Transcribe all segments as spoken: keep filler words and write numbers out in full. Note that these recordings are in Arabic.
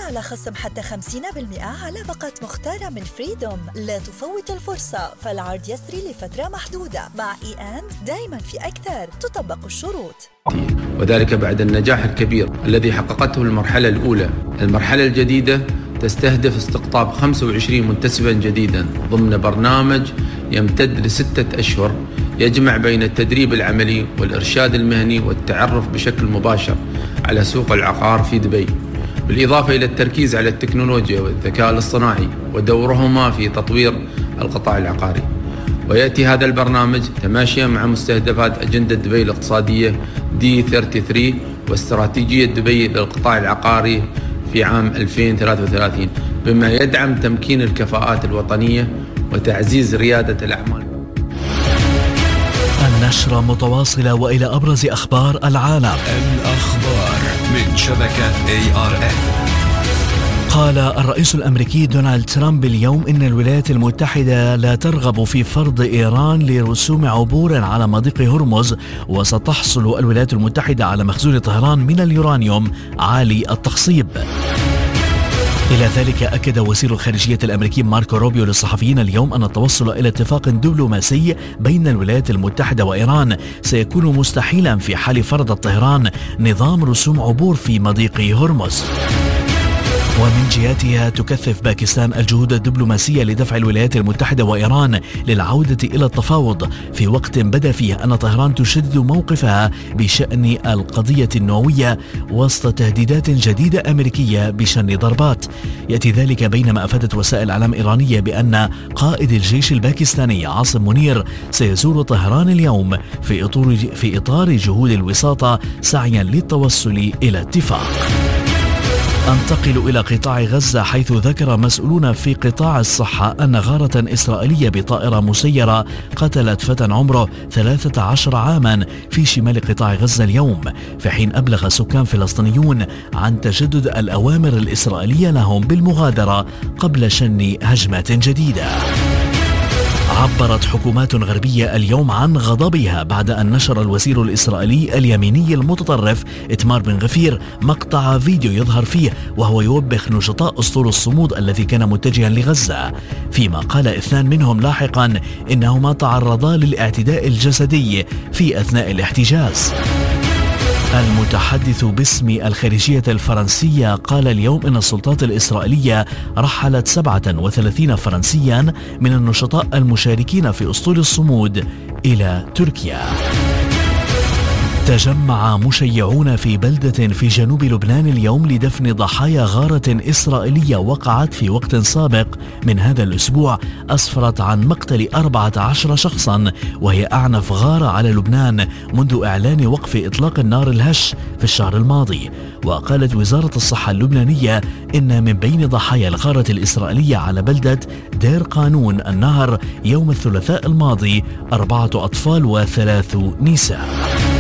على خصم حتى خمسين بالمئة على باقة مختارة من فريدوم. لا تفوت الفرصة، فالعرض يسري لفترة محدودة. مع إي أند دائما في أكثر، تطبق الشروط. وذلك بعد النجاح الكبير الذي حققته المرحلة الأولى. المرحلة الجديدة تستهدف استقطاب خمسة وعشرين منتسبا جديدا ضمن برنامج يمتد لستة أشهر، يجمع بين التدريب العملي والإرشاد المهني والتعرف بشكل مباشر على سوق العقار في دبي، بالإضافة إلى التركيز على التكنولوجيا والذكاء الاصطناعي ودورهما في تطوير القطاع العقاري. ويأتي هذا البرنامج تماشيا مع مستهدفات أجندة دبي الاقتصادية دي ثلاثة وثلاثين واستراتيجية دبي للقطاع العقاري في عام ألفين وثلاثة وثلاثين، بما يدعم تمكين الكفاءات الوطنية وتعزيز ريادة الأعمال. النشرة متواصلة وإلى أبرز أخبار العالم. الأخبار من شبكة إيه آر إن. قال الرئيس الأمريكي دونالد ترامب اليوم إن الولايات المتحدة لا ترغب في فرض إيران لرسوم عبور على مضيق هرمز، وستحصل الولايات المتحدة على مخزون طهران من اليورانيوم عالي التخصيب. إلى ذلك أكد وزير الخارجية الأمريكي ماركو روبيو للصحفيين اليوم أن التوصل إلى اتفاق دبلوماسي بين الولايات المتحدة وإيران سيكون مستحيلا في حال فرضت طهران نظام رسوم عبور في مضيق هرمز. ومن جهتها تكثف باكستان الجهود الدبلوماسية لدفع الولايات المتحدة وإيران للعودة إلى التفاوض، في وقت بدا فيه أن طهران تشدد موقفها بشأن القضية النووية وسط تهديدات جديدة أمريكية بشن ضربات. يأتي ذلك بينما أفادت وسائل إعلام إيرانية بأن قائد الجيش الباكستاني عاصم منير سيزور طهران اليوم في إطار في إطار جهود الوساطة سعيا للتوصل إلى اتفاق. أنتقل إلى قطاع غزة، حيث ذكر مسؤولون في قطاع الصحة أن غارة إسرائيلية بطائرة مسيرة قتلت فتى عمره ثلاثة عشر عاما في شمال قطاع غزة اليوم، في حين أبلغ سكان فلسطينيون عن تجدد الأوامر الإسرائيلية لهم بالمغادرة قبل شن هجمات جديدة. عبرت حكومات غربية اليوم عن غضبها بعد أن نشر الوزير الإسرائيلي اليميني المتطرف إتمار بن غفير مقطع فيديو يظهر فيه وهو يوبخ نشطاء أسطول الصمود الذي كان متجها لغزة، فيما قال اثنان منهم لاحقا إنهما تعرضا للاعتداء الجسدي في أثناء الاحتجاز. المتحدث باسم الخارجية الفرنسية قال اليوم إن السلطات الإسرائيلية رحلت سبعة وثلاثين فرنسيا من النشطاء المشاركين في أسطول الصمود إلى تركيا. تجمع مشيعون في بلدة في جنوب لبنان اليوم لدفن ضحايا غارة إسرائيلية وقعت في وقت سابق من هذا الأسبوع أسفرت عن مقتل أربعة عشر شخصا، وهي أعنف غارة على لبنان منذ إعلان وقف إطلاق النار الهش في الشهر الماضي. وقالت وزارة الصحة اللبنانية إن من بين ضحايا الغارة الإسرائيلية على بلدة دير قانون النهر يوم الثلاثاء الماضي أربعة أطفال وثلاث نساء.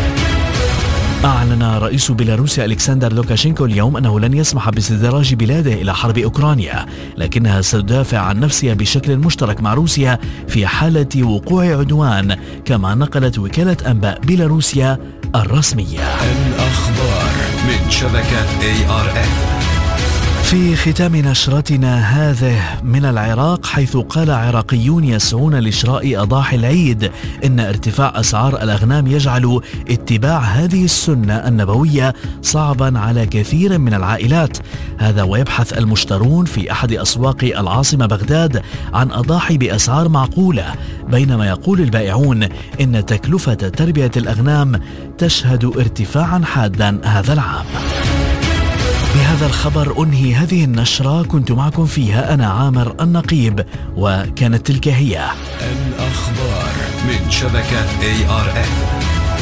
أعلن رئيس بيلاروسيا ألكسندر لوكاشينكو اليوم أنه لن يسمح باستدراج بلاده إلى حرب أوكرانيا، لكنها ستدافع عن نفسها بشكل مشترك مع روسيا في حالة وقوع عدوان، كما نقلت وكالة أنباء بيلاروسيا الرسمية. الأخبار من شبكة إيه آر إن. في ختام نشرتنا هذه من العراق، حيث قال عراقيون يسعون لشراء أضاحي العيد إن ارتفاع أسعار الأغنام يجعل اتباع هذه السنة النبوية صعبا على كثير من العائلات. هذا ويبحث المشترون في أحد أسواق العاصمة بغداد عن أضاحي بأسعار معقولة، بينما يقول البائعون إن تكلفة تربية الأغنام تشهد ارتفاعا حادا هذا العام. بهذا الخبر أنهي هذه النشرة، كنت معكم فيها أنا عامر النقيب، وكانت تلك هي الأخبار من شبكة إيه آر إن.